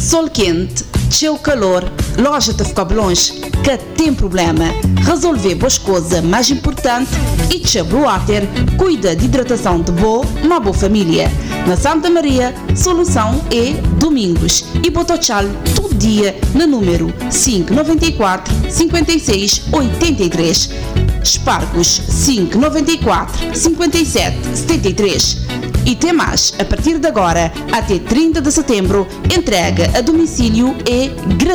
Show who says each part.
Speaker 1: Sol quente, teu calor, loja de cabelões que tem problema. Resolver boas coisas mais importante e teu water cuida de hidratação de boa na boa família. Na Santa Maria, solução é domingos e botochal todo dia no número 594 56 83. Espargos 594 57 73. E tem mais, a partir de agora até 30 de setembro, entrega a domicílio é gratuita.